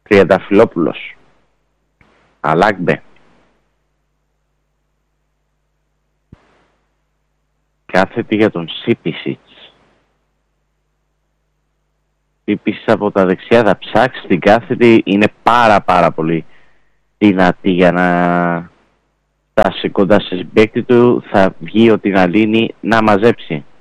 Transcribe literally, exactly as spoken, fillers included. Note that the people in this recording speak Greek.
Τριανταφυλόπουλος. Αλάκμπε. Κάθετη για τον Σίπισιτς. Σίπισιτς από τα δεξιά θα ψάξει την κάθετη. Είναι πάρα πάρα πολύ δυνατή για να φτάσει κοντά σε συμπαίκτη του. Θα βγει ο Τιναλίνη να μαζέψει.